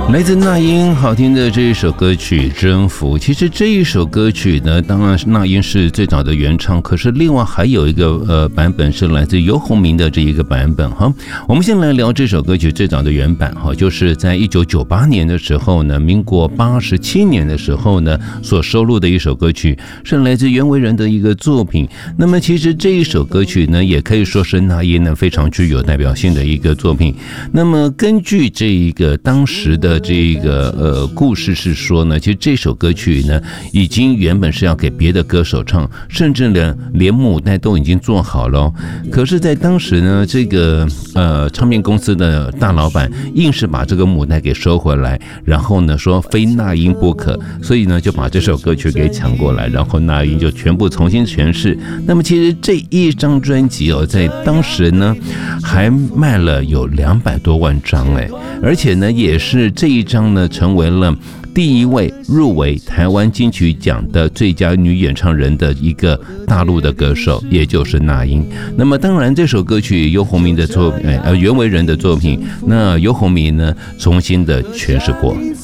来自那英好听的这一首歌曲《征服》。其实这一首歌曲呢，当然那英是最早的原唱，可是另外还有一个版本是来自游鸿明的这一个版本哈。我们先来聊这首歌曲最早的原版哈，就是在1998年的时候呢，民国87年的时候呢所收录的一首歌曲，是来自袁惟仁的一个作品。那么其实这一首歌曲呢，也可以说是那英呢非常具有代表性的一个作品。那么根据这一个当时的这个故事是说呢，其实这首歌曲呢已经原本是要给别的歌手唱，甚至呢连母带都已经做好了。可是在当时呢，这个唱片公司的大老板硬是把这个母带给收回来，然后呢说非那英不可，所以呢就把这首歌曲给抢过来，然后那英就全部重新诠释。那么其实这一张专辑在当时呢还卖了有200多万张而且呢也是这一张呢成为了第一位入围台湾金曲奖的最佳女演唱人的一个大陆的歌手，也就是那英。那么当然这首歌曲游鸿明的作品，袁惟仁的作品，那游鸿明呢重新的诠释过。